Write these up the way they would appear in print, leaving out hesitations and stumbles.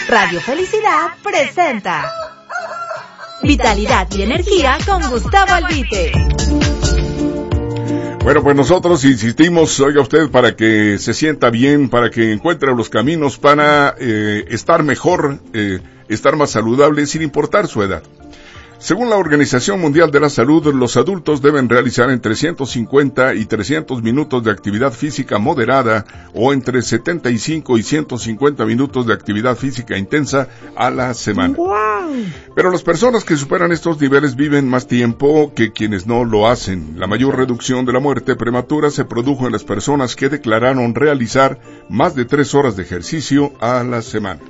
Radio Felicidad presenta Vitalidad y Energía con Gustavo Albite. Bueno, pues nosotros insistimos, oiga usted, para que se sienta bien, para que encuentre los caminos para estar mejor, estar más saludable sin importar su edad. Según la Organización Mundial de la Salud, los adultos deben realizar entre 150 y 300 minutos de actividad física moderada o entre 75 y 150 minutos de actividad física intensa a la semana. ¡Wow! Pero las personas que superan estos niveles viven más tiempo que quienes no lo hacen. La mayor reducción de la muerte prematura se produjo en las personas que declararon realizar más de 3 horas de ejercicio a la semana.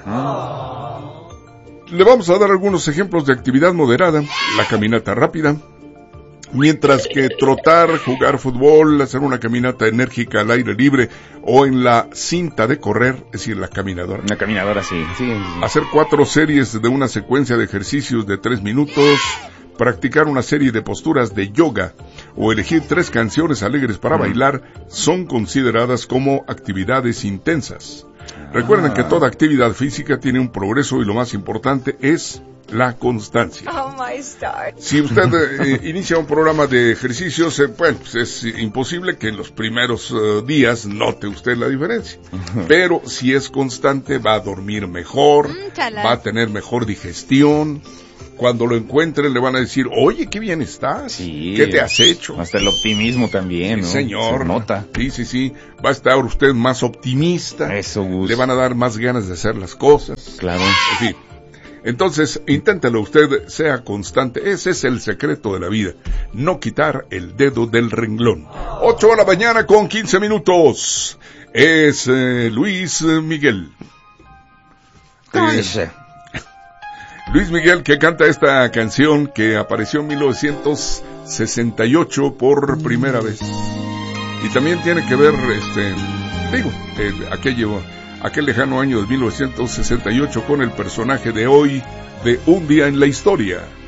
Le vamos a dar algunos ejemplos de actividad moderada: la caminata rápida, mientras que trotar, jugar fútbol, hacer una caminata enérgica al aire libre o en la cinta de correr, es decir, la caminadora. Una caminadora, sí. Hacer 4 series de una secuencia de ejercicios de 3 minutos, practicar una serie de posturas de yoga o elegir 3 canciones alegres para bailar son consideradas como actividades intensas. Recuerden que toda actividad física tiene un progreso y lo más importante es la constancia. Si usted inicia un programa de ejercicios, bueno, pues es imposible que en los primeros días note usted la diferencia. Pero si es constante, va a dormir mejor, va a tener mejor digestión. Cuando lo encuentren le van a decir, oye, qué bien estás, sí, ¿qué te has hecho? Hasta el optimismo también, ¿no? Sí, señor. Se nota. Sí. Va a estar usted más optimista. Eso, Gus. Le van a dar más ganas de hacer las cosas. Claro. En fin. Entonces, inténtelo usted, sea constante. Ese es el secreto de la vida. No quitar el dedo del renglón. 8 de la mañana con 15 minutos. Es Luis Miguel. Luis Miguel, que canta esta canción que apareció en 1968 por primera vez. Y también tiene que ver, aquel lejano año de 1968 con el personaje de hoy de Un Día en la Historia.